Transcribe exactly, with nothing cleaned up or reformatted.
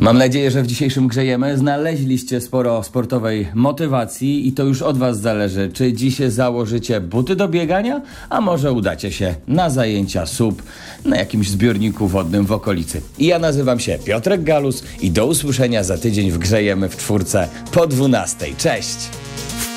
Mam nadzieję, że w dzisiejszym Grzejemy znaleźliście sporo sportowej motywacji i to już od was zależy, czy dzisiaj założycie buty do biegania, a może udacie się na zajęcia S U P na jakimś zbiorniku wodnym w okolicy. I ja nazywam się Piotrek Galus i do usłyszenia za tydzień w Grzejemy w czwórce po dwunastej. Cześć!